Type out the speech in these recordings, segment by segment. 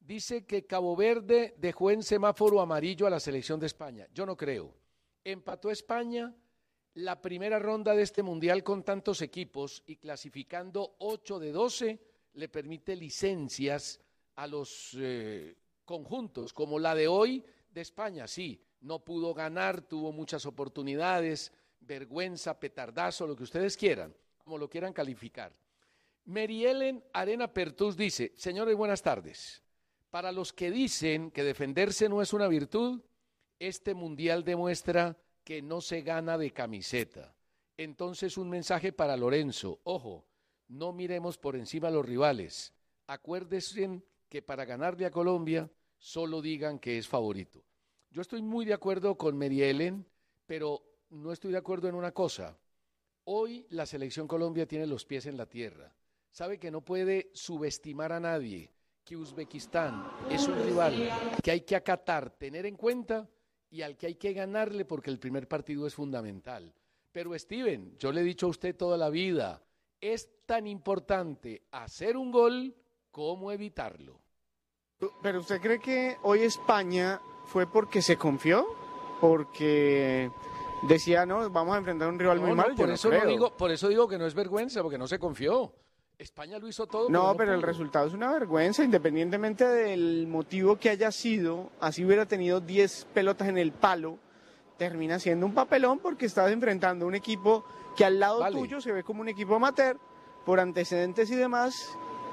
Dice que Cabo Verde dejó en semáforo amarillo a la selección de España. Yo no creo. Empató España la primera ronda de este mundial con tantos equipos y clasificando 8 de 12 le permite licencias a los conjuntos, como la de hoy de España. Sí, no pudo ganar, tuvo muchas oportunidades, vergüenza, petardazo, lo que ustedes quieran, como lo quieran calificar. Mary Ellen Arena Pertus dice, señores, buenas tardes. Para los que dicen que defenderse no es una virtud, este mundial demuestra que no se gana de camiseta. Entonces un mensaje para Lorenzo, ojo, no miremos por encima a los rivales. Acuérdense que para ganarle a Colombia solo digan que es favorito. Yo estoy muy de acuerdo con Mary Ellen, pero no estoy de acuerdo en una cosa. Hoy la selección Colombia tiene los pies en la tierra. Sabe que no puede subestimar a nadie, que Uzbekistán es un rival que hay que acatar, tener en cuenta y al que hay que ganarle porque el primer partido es fundamental. Pero Steven, yo le he dicho a usted toda la vida, es tan importante hacer un gol como evitarlo. ¿Pero usted cree que hoy España fue porque se confió? Porque decía, no, vamos a enfrentar a un rival muy malo. Por eso digo que no es vergüenza, porque no se confió. España lo hizo todo. No, pero el resultado es una vergüenza, independientemente del motivo que haya sido, así hubiera tenido 10 pelotas en el palo, termina siendo un papelón porque estás enfrentando a un equipo que al lado tuyo se ve como un equipo amateur, por antecedentes y demás,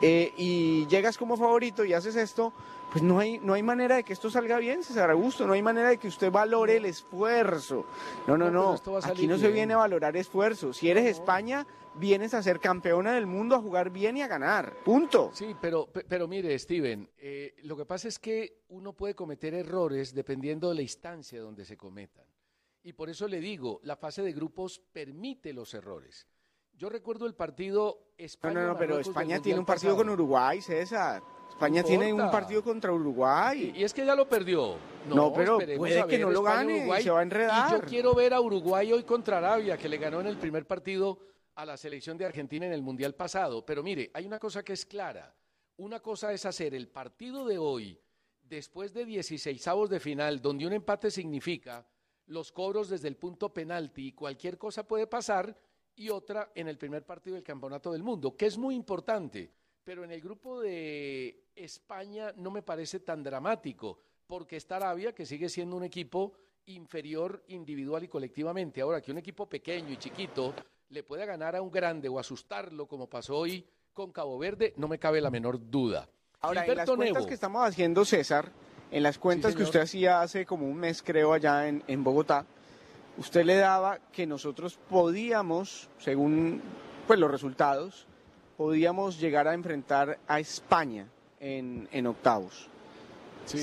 y llegas como favorito y haces esto, pues no hay manera de que esto salga bien, César Augusto, no hay manera de que usted valore el esfuerzo. No, aquí no se viene a valorar esfuerzo. Si eres España, vienes a ser campeona del mundo, a jugar bien y a ganar, punto. Sí, pero mire, Steven, lo que pasa es que uno puede cometer errores dependiendo de la instancia donde se cometan. Y por eso le digo, la fase de grupos permite los errores. Yo recuerdo el partido España. No, pero España tiene un partido con Uruguay, César. España tiene un partido contra Uruguay. Y es que ya lo perdió. No, pero puede que no lo gane y se va a enredar. Y yo quiero ver a Uruguay hoy contra Arabia, que le ganó en el primer partido a la selección de Argentina en el Mundial pasado. Pero mire, hay una cosa que es clara. Una cosa es hacer el partido de hoy, después de 16avos de final, donde un empate significa los cobros desde el punto penalti y cualquier cosa puede pasar, y otra en el primer partido del Campeonato del Mundo, que es muy importante. Pero en el grupo de España no me parece tan dramático, porque está Arabia, que sigue siendo un equipo inferior individual y colectivamente. Ahora, que un equipo pequeño y chiquito le pueda ganar a un grande o asustarlo, como pasó hoy con Cabo Verde, no me cabe la menor duda. Ahora, en las cuentas que estamos haciendo, César, en las cuentas que usted hacía hace como un mes, creo, allá en Bogotá, usted le daba que nosotros podíamos, según pues los resultados, podíamos llegar a enfrentar a España en octavos. Sí.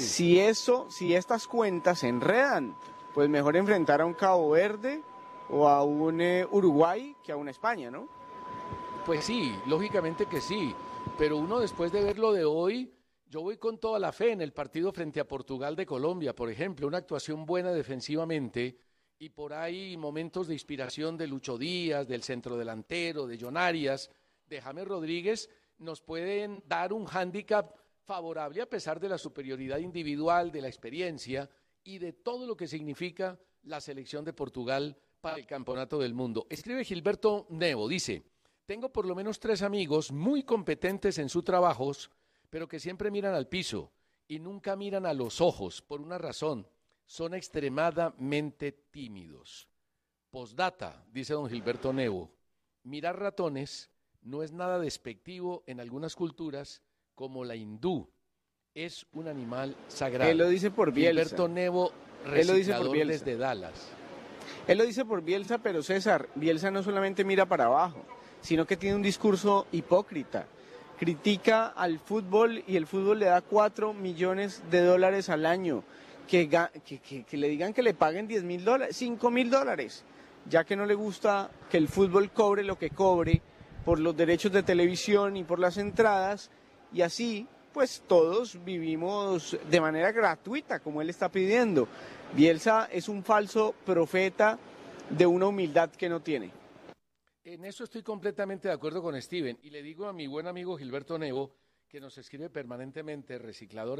Si estas cuentas se enredan, pues mejor enfrentar a un Cabo Verde o a un Uruguay que a una España, ¿no? Pues sí, lógicamente que sí, pero uno después de ver lo de hoy, yo voy con toda la fe en el partido frente a Portugal de Colombia, por ejemplo, una actuación buena defensivamente y por ahí momentos de inspiración de Lucho Díaz, del centrodelantero, de John Arias, de James Rodríguez, nos pueden dar un hándicap favorable a pesar de la superioridad individual, de la experiencia y de todo lo que significa la selección de Portugal para el Campeonato del Mundo. Escribe Gilberto Nevo, dice, tengo por lo menos 3 amigos muy competentes en sus trabajos, pero que siempre miran al piso y nunca miran a los ojos por una razón, son extremadamente tímidos. Postdata, dice don Gilberto Nevo, mirar ratones no es nada despectivo en algunas culturas como la hindú. Es un animal sagrado. Él lo dice por Bielsa. Gilberto Nevo, reciclador desde Dallas. Él lo dice por Bielsa, pero César, Bielsa no solamente mira para abajo, sino que tiene un discurso hipócrita. Critica al fútbol y el fútbol le da $4 millones al año. Que le digan que le paguen $10,000, $5,000, ya que no le gusta que el fútbol cobre lo que cobre por los derechos de televisión y por las entradas, y así pues todos vivimos de manera gratuita como él está pidiendo. Bielsa es un falso profeta de una humildad que no tiene. En eso estoy completamente de acuerdo con Steven, y le digo a mi buen amigo Gilberto Nevo, que nos escribe permanentemente, reciclador